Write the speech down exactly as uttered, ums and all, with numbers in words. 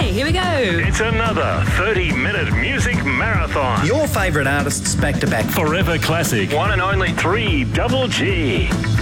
Okay, here we go. It's another thirty-minute music marathon. Your favourite artists back to back. Forever Classic. One and only three Double G.